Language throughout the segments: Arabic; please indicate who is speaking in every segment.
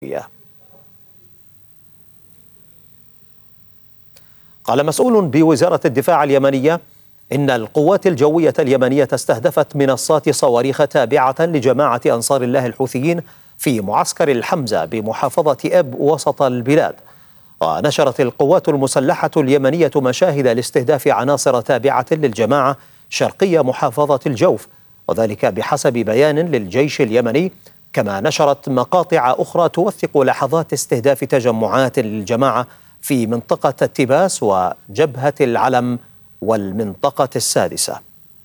Speaker 1: قال مسؤول بوزارة الدفاع اليمنية إن القوات الجوية اليمنية استهدفت منصات صواريخ تابعة لجماعة أنصار الله الحوثيين في معسكر الحمزة بمحافظة إب وسط البلاد. ونشرت القوات المسلحة اليمنية مشاهد لاستهداف عناصر تابعة للجماعة شرقي محافظة الجوف، وذلك بحسب بيان للجيش اليمني. كما نشرت مقاطع أخرى توثق لحظات استهداف تجمعات للجماعة في منطقة التباس وجبهة العلم والمنطقة السادسة.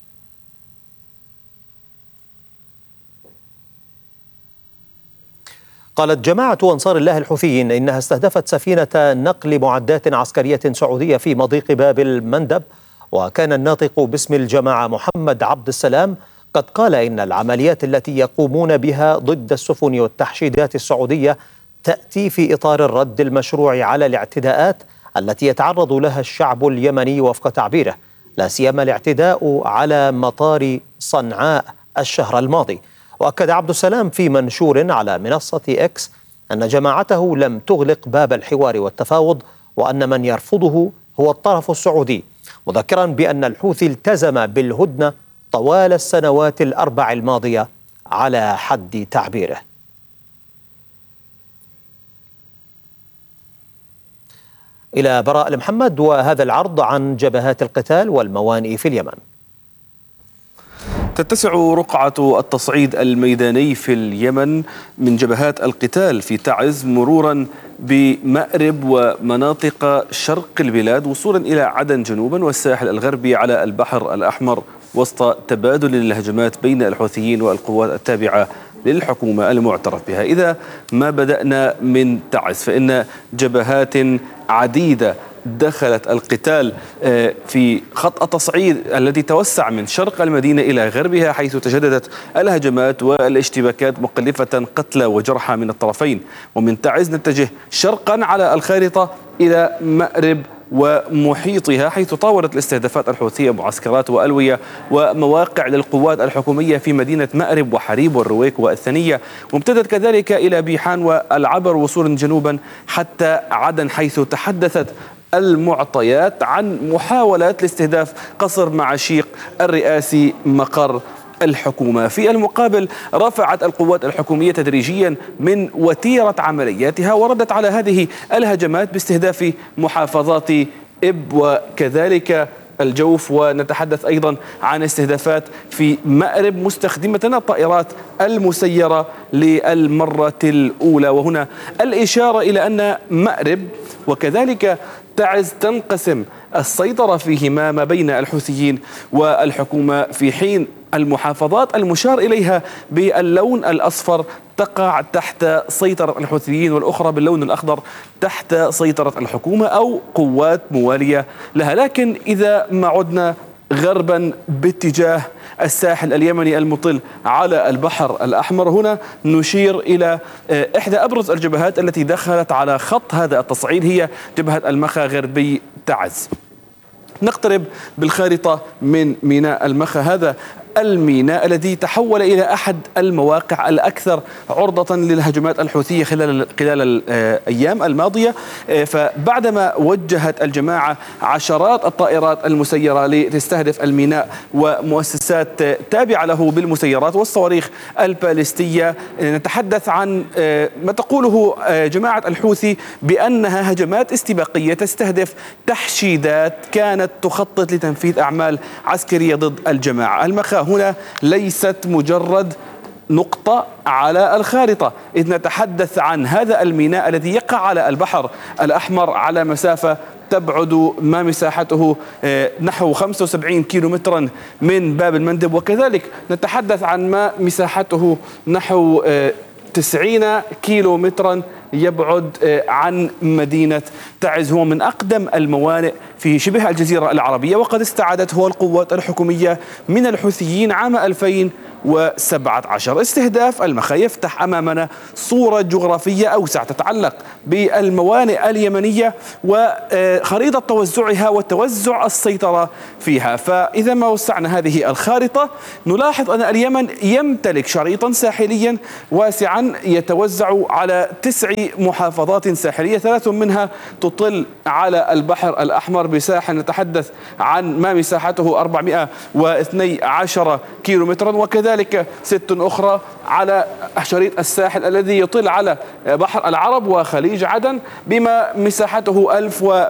Speaker 1: قالت جماعة أنصار الله الحوثيين إنها استهدفت سفينة نقل معدات عسكرية سعودية في مضيق باب المندب، وكان الناطق باسم الجماعة محمد عبد السلام قد قال إن العمليات التي يقومون بها ضد السفن والتحشيدات السعودية تأتي في إطار الرد المشروع على الاعتداءات التي يتعرض لها الشعب اليمني وفق تعبيره، لا سيما الاعتداء على مطار صنعاء الشهر الماضي. وأكد عبد السلام في منشور على منصة إكس أن جماعته لم تغلق باب الحوار والتفاوض، وأن من يرفضه هو الطرف السعودي، مذكرا بأن الحوثي التزم بالهدنة طوال السنوات الأربع الماضية على حد تعبيره. إلى براء المحمد وهذا العرض عن جبهات القتال والموانئ في اليمن.
Speaker 2: تتسع رقعة التصعيد الميداني في اليمن من جبهات القتال في تعز مرورا بمأرب ومناطق شرق البلاد وصولا إلى عدن جنوبا والساحل الغربي على البحر الأحمر، وسط تبادل الهجمات بين الحوثيين والقوات التابعة للحكومة المعترف بها. إذا ما بدأنا من تعز فإن جبهات عديدة دخلت القتال في خط التصعيد الذي توسع من شرق المدينة إلى غربها، حيث تجددت الهجمات والاشتباكات مكلفة قتلى وجرحى من الطرفين. ومن تعز نتجه شرقا على الخارطة إلى مأرب ومحيطها، حيث طاولت الاستهدافات الحوثية معسكرات وألوية ومواقع للقوات الحكومية في مدينة مأرب وحريب والرويك والثنية، وامتدت كذلك إلى بيحان والعبر وصولا جنوبا حتى عدن، حيث تحدثت المعطيات عن محاولات لاستهداف قصر معشيق الرئاسي مقر الحكومة. في المقابل رفعت القوات الحكومية تدريجيا من وتيرة عملياتها وردت على هذه الهجمات باستهداف محافظات إب وكذلك الجوف، ونتحدث أيضا عن استهدافات في مأرب مستخدمة الطائرات المسيرة للمرة الأولى. وهنا الإشارة إلى أن مأرب وكذلك تعز تنقسم السيطرة فيهما ما بين الحوثيين والحكومة، في حين المحافظات المشار إليها باللون الأصفر تقع تحت سيطرة الحوثيين والأخرى باللون الأخضر تحت سيطرة الحكومة أو قوات موالية لها. لكن إذا ما عدنا غربا باتجاه الساحل اليمني المطل على البحر الأحمر، هنا نشير إلى إحدى أبرز الجبهات التي دخلت على خط هذا التصعيد، هي جبهة المخا غربي تعز. نقترب بالخارطة من ميناء المخا، هذا الميناء الذي تحول إلى أحد المواقع الأكثر عرضة للهجمات الحوثية خلال الأيام الماضية. فبعدما وجهت الجماعة عشرات الطائرات المسيرة لتستهدف الميناء ومؤسسات تابعة له بالمسيرات والصواريخ البالستية، نتحدث عن ما تقوله جماعة الحوثي بأنها هجمات استباقية تستهدف تحشيدات كانت تخطط لتنفيذ أعمال عسكرية ضد الجماعة. المخا هنا ليست مجرد نقطة على الخارطة، إذ نتحدث عن هذا الميناء الذي يقع على البحر الأحمر على مسافة تبعد ما مساحته نحو 75 كيلومترا من باب المندب، وكذلك نتحدث عن ما مساحته نحو 90 كيلومترا يبعد عن مدينة تعز. هو من أقدم الموانئ في شبه الجزيرة العربية، وقد استعادته القوات الحكومية من الحوثيين عام 2017. استهداف المخا يفتح أمامنا صورة جغرافية أوسع تتعلق بالموانئ اليمنية وخريطة توزعها وتوزع السيطرة فيها. فإذا ما وسعنا هذه الخارطة نلاحظ أن اليمن يمتلك شريطا ساحليا واسعا يتوزع على 9 محافظات ساحلية، 3 منها تطل على البحر الأحمر بساحة نتحدث عن ما مساحته 412 كيلومترا، وكذلك 6 أخرى على شريط الساحل الذي يطل على بحر العرب وخليج عدن بما مساحته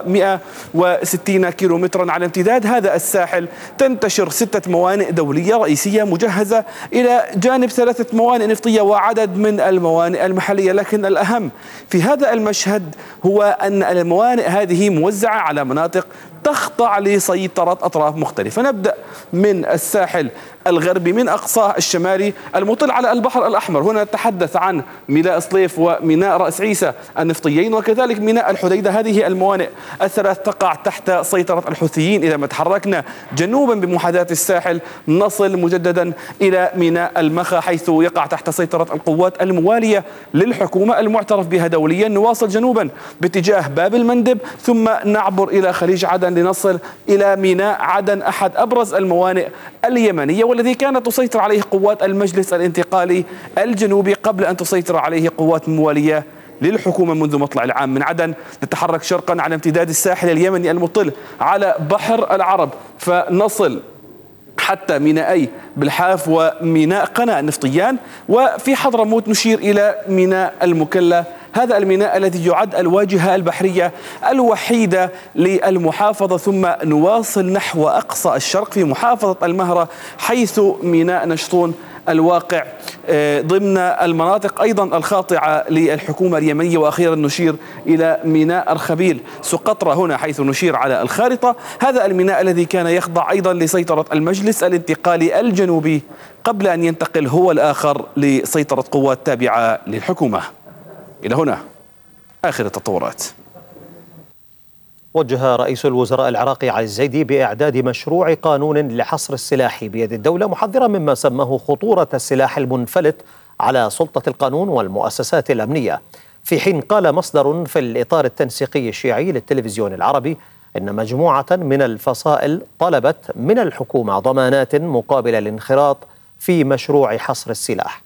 Speaker 2: 1160 كيلومترا. على امتداد هذا الساحل تنتشر 6 موانئ دولية رئيسية مجهزة إلى جانب 3 موانئ نفطية وعدد من الموانئ المحلية. لكن الأهم في هذا المشهد هو أن الموانئ هذه موزعة على مناطق تخضع لسيطرة أطراف مختلفة. نبدأ من الساحل الغربي من أقصاه الشمالي المطل على البحر الأحمر، هنا نتحدث عن ميناء صليف وميناء رأس عيسى النفطيين، وكذلك ميناء الحديدة. هذه الموانئ الثلاث تقع تحت سيطرة الحوثيين. إذا ما تحركنا جنوبا بمحاذاة الساحل نصل مجددا إلى ميناء المخا حيث يقع تحت سيطرة القوات الموالية للحكومة المعترف بها دوليا. نواصل جنوبا باتجاه باب المندب ثم نعبر إلى خليج عدن لنصل إلى ميناء عدن، أحد أبرز الموانئ اليمنية والذي كانت تسيطر عليه قوات المجلس الانتقالي الجنوبي قبل أن تسيطر عليه قوات موالية للحكومة منذ مطلع العام. من عدن نتحرك شرقا على امتداد الساحل اليمني المطل على بحر العرب فنصل حتى مينائي بالحاف وميناء قنا النفطيان، وفي حضرموت نشير إلى ميناء المكلا، هذا الميناء الذي يعد الواجهة البحرية الوحيدة للمحافظة. ثم نواصل نحو أقصى الشرق في محافظة المهرة حيث ميناء نشطون الواقع ضمن المناطق أيضا الخاضعة للحكومة اليمنية. وأخيرا نشير إلى ميناء أرخبيل سقطرى هنا حيث نشير على الخارطة، هذا الميناء الذي كان يخضع أيضا لسيطرة المجلس الانتقالي الجنوبي قبل أن ينتقل هو الآخر لسيطرة قوات تابعة للحكومة. إلى هنا آخر التطورات.
Speaker 1: وجه رئيس الوزراء العراقي علي الزيدي بإعداد مشروع قانون لحصر السلاح بيد الدولة، محذرا مما سماه خطورة السلاح المنفلت على سلطة القانون والمؤسسات الأمنية، في حين قال مصدر في الإطار التنسيقي الشيعي للتلفزيون العربي إن مجموعة من الفصائل طلبت من الحكومة ضمانات مقابل الانخراط في مشروع حصر السلاح.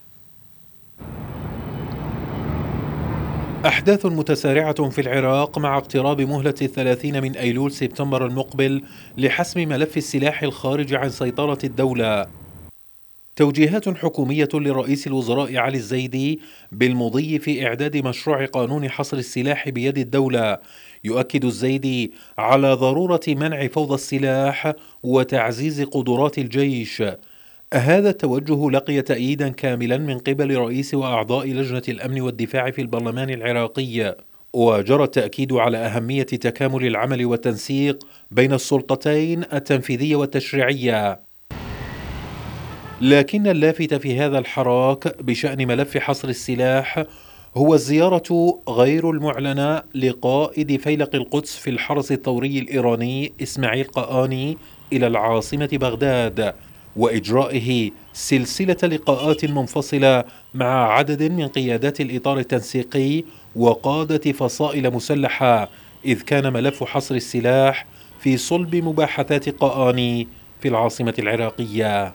Speaker 3: أحداث متسارعة في العراق مع اقتراب مهلة 30 من أيلول سبتمبر المقبل لحسم ملف السلاح الخارج عن سيطرة الدولة. توجيهات حكومية لرئيس الوزراء علي الزيدي بالمضي في إعداد مشروع قانون حصر السلاح بيد الدولة. يؤكد الزيدي على ضرورة منع فوضى السلاح وتعزيز قدرات الجيش. هذا التوجه لقي تأييدا كاملا من قبل رئيس وأعضاء لجنة الأمن والدفاع في البرلمان العراقي، وجرى التأكيد على أهمية تكامل العمل والتنسيق بين السلطتين التنفيذية والتشريعية. لكن اللافت في هذا الحراك بشأن ملف حصر السلاح هو الزيارة غير المعلنة لقائد فيلق القدس في الحرس الثوري الإيراني إسماعيل قآني إلى العاصمة بغداد، وإجرائه سلسلة لقاءات منفصلة مع عدد من قيادات الإطار التنسيقي وقادة فصائل مسلحة، إذ كان ملف حصر السلاح في صلب مباحثات قآني في العاصمة العراقية.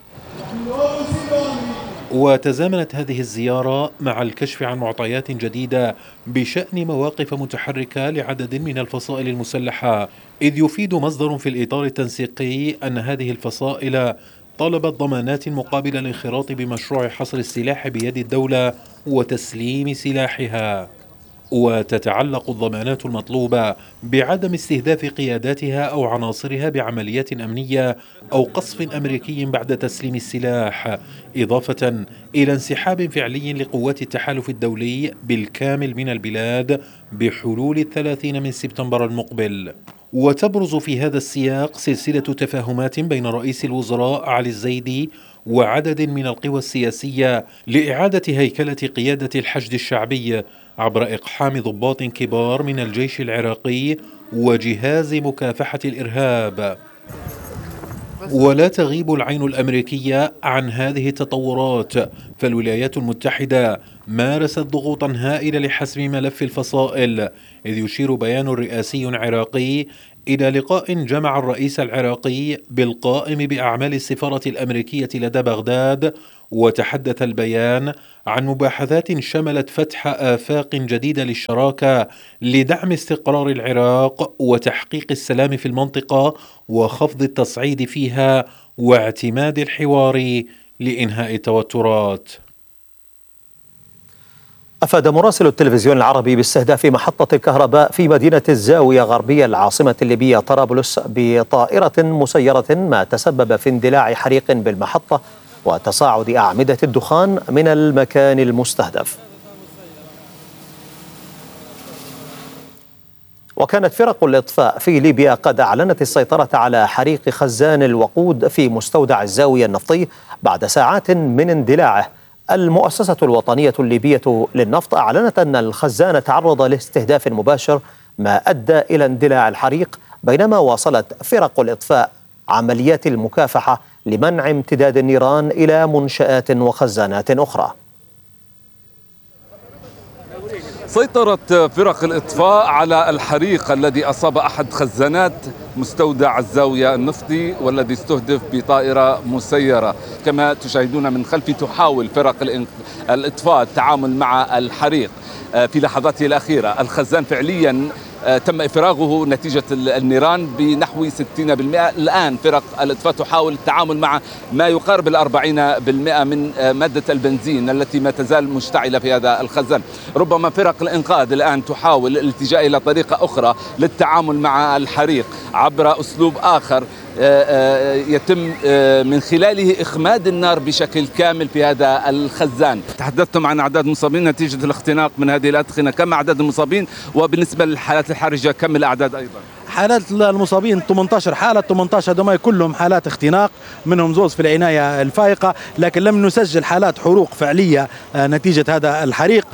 Speaker 3: وتزامنت هذه الزيارة مع الكشف عن معطيات جديدة بشأن مواقف متحركة لعدد من الفصائل المسلحة، إذ يفيد مصدر في الإطار التنسيقي أن هذه الفصائل طلبت ضمانات مقابل الانخراط بمشروع حصر السلاح بيد الدولة وتسليم سلاحها. وتتعلق الضمانات المطلوبة بعدم استهداف قياداتها أو عناصرها بعمليات أمنية أو قصف أمريكي بعد تسليم السلاح، إضافة إلى انسحاب فعلي لقوات التحالف الدولي بالكامل من البلاد بحلول 30 من سبتمبر المقبل. وتبرز في هذا السياق سلسلة تفاهمات بين رئيس الوزراء علي الزيدي وعدد من القوى السياسية لإعادة هيكلة قيادة الحشد الشعبي عبر إقحام ضباط كبار من الجيش العراقي وجهاز مكافحة الإرهاب. ولا تغيب العين الأمريكية عن هذه التطورات، فالولايات المتحدة مارست ضغوطا هائلة لحسم ملف الفصائل، إذ يشير بيان رئاسي عراقي إلى لقاء جمع الرئيس العراقي بالقائم بأعمال السفارة الأمريكية لدى بغداد، وتحدث البيان عن مباحثات شملت فتح آفاق جديدة للشراكة لدعم استقرار العراق وتحقيق السلام في المنطقة وخفض التصعيد فيها واعتماد الحوار لإنهاء التوترات.
Speaker 1: أفاد مراسل التلفزيون العربي باستهداف محطة الكهرباء في مدينة الزاوية غربية العاصمة الليبية طرابلس بطائرة مسيرة، ما تسبب في اندلاع حريق بالمحطة وتصاعد أعمدة الدخان من المكان المستهدف. وكانت فرق الإطفاء في ليبيا قد أعلنت السيطرة على حريق خزان الوقود في مستودع الزاوية النفطي بعد ساعات من اندلاعه. المؤسسة الوطنية الليبية للنفط أعلنت أن الخزان تعرض لاستهداف مباشر ما أدى إلى اندلاع الحريق، بينما واصلت فرق الإطفاء عمليات المكافحة لمنع امتداد النيران إلى منشآت وخزانات أخرى.
Speaker 4: سيطرت فرق الإطفاء على الحريق الذي أصاب أحد خزانات مستودع الزاوية النفطي والذي استهدف بطائرة مسيرة. كما تشاهدون من خلفي تحاول فرق الإطفاء التعامل مع الحريق في لحظاته الأخيرة. الخزان فعليا تم إفراغه نتيجة النيران بنحو 60%. الآن فرق الإطفاء تحاول التعامل مع ما يقارب 40% من مادة البنزين التي ما تزال مشتعلة في هذا الخزان. ربما فرق الإنقاذ الآن تحاول الالتجاء إلى طريقة أخرى للتعامل مع الحريق عبر أسلوب آخر يتم من خلاله إخماد النار بشكل كامل في هذا الخزان. تحدثتم عن أعداد المصابين نتيجة الاختناق من هذه الأدخنة، كم أعداد المصابين؟ وبالنسبة للحالات الحرجة كم الأعداد أيضا؟
Speaker 5: حالات المصابين 18 حالة، 18 هذول كلهم حالات اختناق، منهم زوز في العناية الفائقة، لكن لم نسجل حالات حروق فعلية نتيجة هذا الحريق.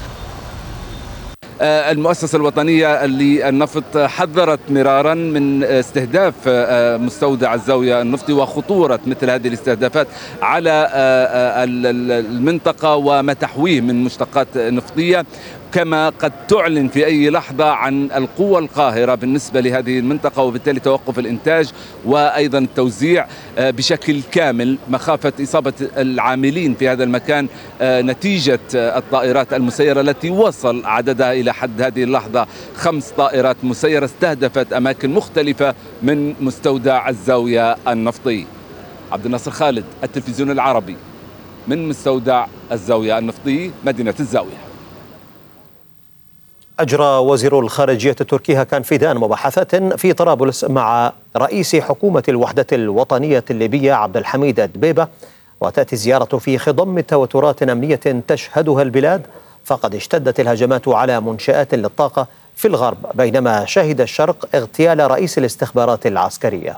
Speaker 4: المؤسسة الوطنية للنفط حذرت مرارا من استهداف مستودع الزاوية النفطي وخطورة مثل هذه الاستهدافات على المنطقة وما تحويه من مشتقات نفطية، كما قد تعلن في أي لحظة عن القوة القاهرة بالنسبة لهذه المنطقة، وبالتالي توقف الإنتاج وأيضا التوزيع بشكل كامل مخافة إصابة العاملين في هذا المكان نتيجة الطائرات المسيرة التي وصل عددها إلى حد هذه اللحظة 5 طائرات مسيرة استهدفت أماكن مختلفة من مستودع الزاوية النفطي. عبد الناصر خالد، التلفزيون العربي، من مستودع الزاوية النفطي، مدينة الزاوية.
Speaker 1: أجرى وزير الخارجية التركي هاكان فيدان مباحثات في طرابلس مع رئيس حكومة الوحدة الوطنية الليبية عبد الحميد دبيبة، وتأتي الزيارة في خضم توترات أمنية تشهدها البلاد، فقد اشتدت الهجمات على منشآت للطاقة في الغرب، بينما شهد الشرق اغتيال رئيس الاستخبارات العسكرية.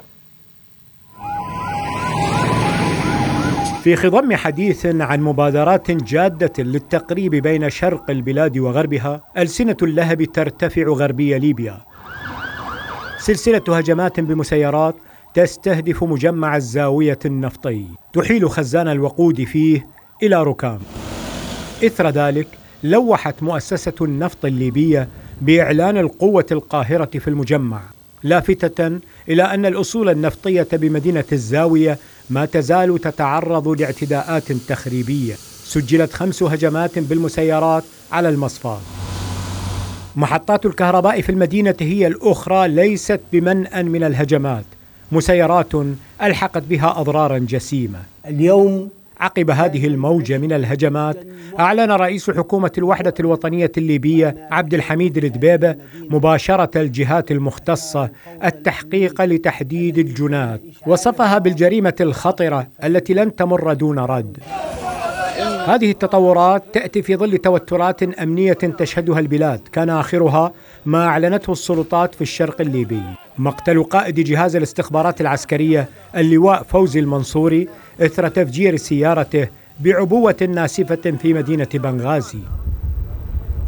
Speaker 6: في خضم حديث عن مبادرات جادة للتقريب بين شرق البلاد وغربها، ألسنة اللهب ترتفع غربي ليبيا. سلسلة هجمات بمسيرات تستهدف مجمع الزاوية النفطي، تحيل خزان الوقود فيه إلى ركام. إثر ذلك لوحت مؤسسة النفط الليبية بإعلان القوة القاهرة في المجمع، لافتة إلى أن الأصول النفطية بمدينة الزاوية ما تزال تتعرض لاعتداءات تخريبية. سجلت 5 هجمات بالمسيرات على المصفاة. محطات الكهرباء في المدينة هي الأخرى ليست بمنأى من الهجمات، مسيرات ألحقت بها أضرارا جسيمة. اليوم عقب هذه الموجة من الهجمات أعلن رئيس حكومة الوحدة الوطنية الليبية عبد الحميد دبيبة مباشرة الجهات المختصة التحقيق لتحديد الجنات، وصفها بالجريمة الخطرة التي لن تمر دون رد. هذه التطورات تأتي في ظل توترات أمنية تشهدها البلاد، كان آخرها ما أعلنته السلطات في الشرق الليبي، مقتل قائد جهاز الاستخبارات العسكرية اللواء فوزي المنصوري إثر تفجير سيارته بعبوة ناسفة في مدينة بنغازي.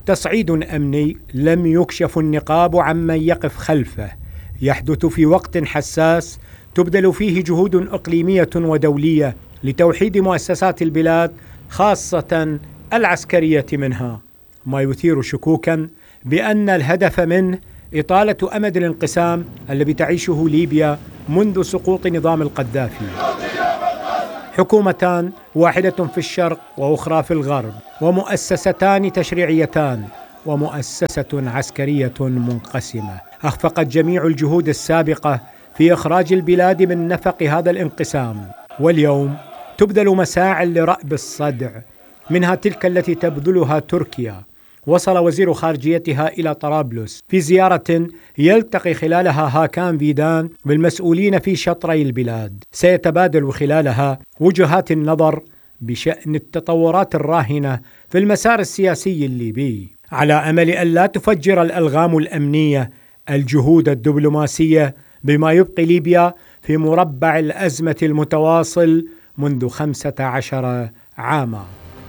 Speaker 6: تصعيد أمني لم يكشف النقاب عمن يقف خلفه، يحدث في وقت حساس تبذل فيه جهود إقليمية ودولية لتوحيد مؤسسات البلاد خاصة العسكرية منها، ما يثير شكوكا بأن الهدف منه إطالة أمد الانقسام الذي تعيشه ليبيا منذ سقوط نظام القذافي. حكومتان، واحدة في الشرق وأخرى في الغرب، ومؤسستان تشريعيتان ومؤسسة عسكرية منقسمة، أخفقت جميع الجهود السابقة في إخراج البلاد من نفق هذا الانقسام، واليوم تبذل مساع لرأب الصدع، منها تلك التي تبذلها تركيا. وصل وزير خارجيتها إلى طرابلس في زيارة يلتقي خلالها هاكان فيدان بالمسؤولين في شطري البلاد، سيتبادل خلالها وجهات النظر بشأن التطورات الراهنة في المسار السياسي الليبي، على أمل أن لا تفجر الألغام الأمنية الجهود الدبلوماسية بما يبقي ليبيا في مربع الأزمة المتواصل منذ 15 عاما.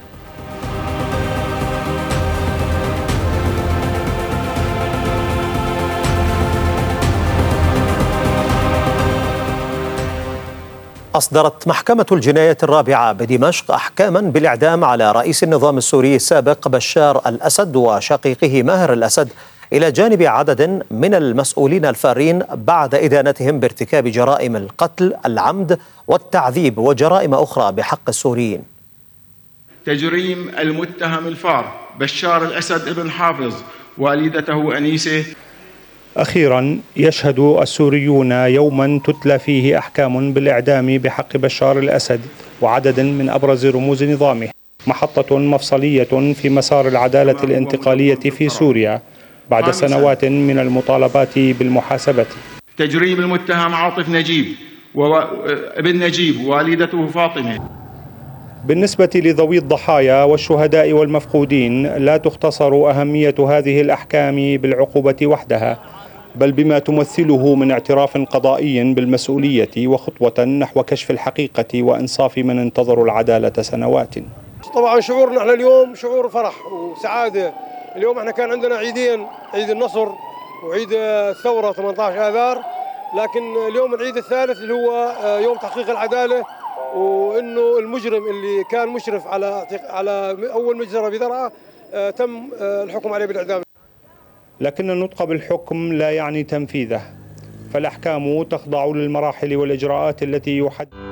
Speaker 1: أصدرت محكمة الجنايات الرابعة بدمشق أحكاما بالإعدام على رئيس النظام السوري السابق بشار الأسد وشقيقه ماهر الأسد، إلى جانب عدد من المسؤولين الفارين بعد إدانتهم بارتكاب جرائم القتل، العمد والتعذيب وجرائم أخرى بحق السوريين.
Speaker 7: تجريم المتهم الفار بشار الأسد ابن حافظ والدته أنيسة.
Speaker 8: أخيرا يشهد السوريون يوما تتلى فيه أحكام بالإعدام بحق بشار الأسد وعدد من أبرز رموز نظامه، محطة مفصلية في مسار العدالة الانتقالية في سوريا بعد سنوات من المطالبات بالمحاسبة.
Speaker 7: تجريم المتهم عاطف نجيب وابن نجيب والدته فاطمة.
Speaker 8: بالنسبة لذوي الضحايا والشهداء والمفقودين لا تختصر أهمية هذه الأحكام بالعقوبة وحدها، بل بما تمثله من اعتراف قضائي بالمسؤولية وخطوة نحو كشف الحقيقة وإنصاف من انتظروا العدالة سنوات.
Speaker 9: طبعا شعورنا احنا اليوم شعور فرح وسعادة. اليوم احنا كان عندنا عيدين، عيد النصر وعيد الثورة 18 آذار، لكن اليوم العيد الثالث اللي هو يوم تحقيق العدالة، وانه المجرم اللي كان مشرف على اول مجزرة بذرعة تم الحكم عليه بالاعدام.
Speaker 8: لكن النطق بالحكم لا يعني تنفيذه، فالأحكام تخضع للمراحل والإجراءات التي يحدد